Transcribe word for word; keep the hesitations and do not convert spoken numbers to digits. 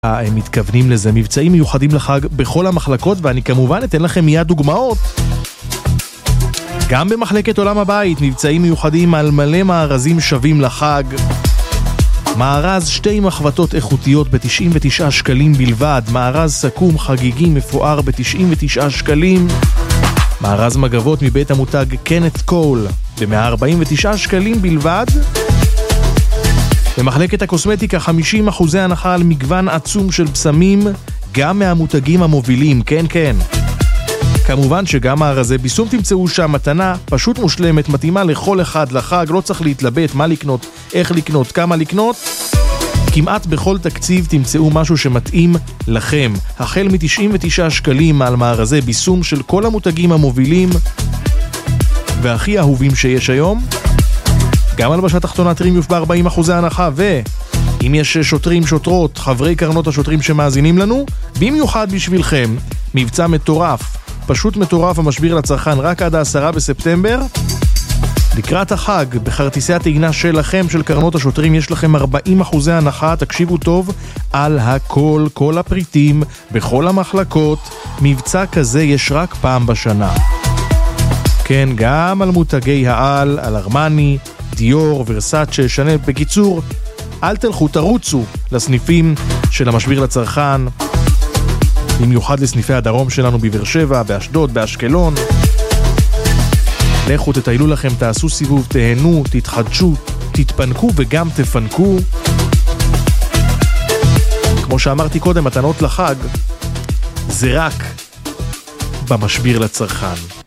הם מתכוונים לזה, מבצעים מיוחדים לחג בכל המחלקות, ואני כמובן אתן לכם מיד דוגמאות. גם במחלקת עולם הבית, מבצעים מיוחדים על מלא מארזים שווים לחג. מארז שתי מחבטות איכותיות ב-תשעים ותשעה שקלים בלבד, מארז סכום חגיגי מפואר ב-תשעים ותשעה שקלים, מארז מגבות מבית המותג קנט קול ב-מאה ארבעים ותשעה שקלים בלבד. במחלקת הקוסמטיקה חמישים אחוזי הנחה על מגוון עצום של פסמים, גם מהמותגים המובילים, כן כן. כמובן שגם מארזי ביסום תמצאו שם, מתנה פשוט מושלמת, מתאימה לכל אחד לחג, לא צריך להתלבט מה לקנות, איך לקנות, כמה לקנות. כמעט בכל תקציב תמצאו משהו שמתאים לכם. החל מ-תשעים ותשעה שקלים על מארזי ביסום של כל המותגים המובילים והכי אהובים שיש היום. גם על בשעת תחתונה טרימיוף ב-ארבעים אחוזי הנחה, ואם יש שוטרים, שוטרות, חברי קרנות השוטרים שמאזינים לנו, במיוחד בשבילכם, מבצע מטורף, פשוט מטורף המשביר לצרכן רק עד העשרה בספטמבר. לקראת החג, בכרטיסי הטעינה שלכם, של קרנות השוטרים, יש לכם ארבעים אחוזי הנחה, תקשיבו טוב, על הכל, כל הפריטים, בכל המחלקות. מבצע כזה יש רק פעם בשנה. כן, גם על מותגי העל, על ארמני, דיור, ורסאצ'ה, שנל. בקיצור, אל תלכו, תרוצו לסניפים של המשביר לצרכן, במיוחד לסניפי הדרום שלנו בבאר שבע, באשדוד, באשקלון. לכו, תטיילו לכם, תעשו סיבוב, תהנו, תתחדשו, תתפנקו וגם תפנקו. כמו שאמרתי קודם, מתנות לחג זה רק במשביר לצרכן.